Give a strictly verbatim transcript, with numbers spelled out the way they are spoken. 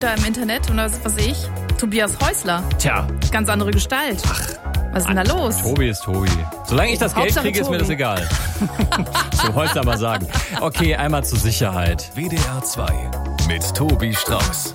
da im Internet und was weiß ich, Tobias Häusler. Tja. Ganz andere Gestalt. Ach. Was ist denn da los? Tobi ist Tobi. Solange ich das Geld Hauptsache kriege, ist mir Tobi. das egal. So wollt's aber sagen. Okay, einmal zur Sicherheit. W D R zwei mit Tobi Strauß.